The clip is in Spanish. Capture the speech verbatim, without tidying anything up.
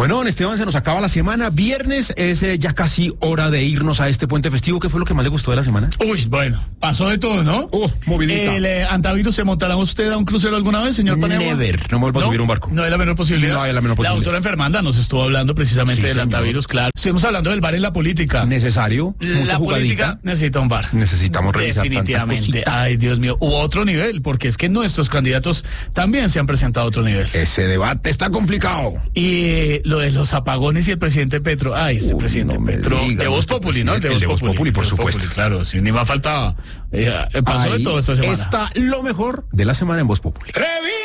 Bueno, don Esteban, se nos acaba la semana. Viernes es eh, ya casi hora de irnos a este puente festivo. ¿Qué fue lo que más le gustó de la semana? Uy, bueno, pasó de todo, ¿no? Oh, movidita. El eh, antivirus, ¿se montará usted a un crucero alguna vez, señor Paniagua? Never, no me vuelvo a subir un barco. No hay la menor posibilidad. No hay la menor posibilidad. La doctora enfermanda nos estuvo hablando precisamente Sí, del señor. antivirus, claro. Estuvimos hablando del bar en la política. Necesario, mucha La jugadita. política necesita un bar. Necesitamos revisar tanta Definitivamente. cosita. Ay, Dios mío. U otro nivel, porque es que nuestros candidatos también se han presentado a otro nivel. Ese debate está complicado. Y eh, lo de los apagones y el presidente Petro. Ay, este Uy, presidente no me Petro. diga, De Voz nuestro Populi, ¿no? presidente, el de Voz Populi, por de Voz supuesto. Populi, claro, sí, ni más faltaba. Eh, pasó Ahí de todo esta semana. está lo mejor de la semana en Voz Populi.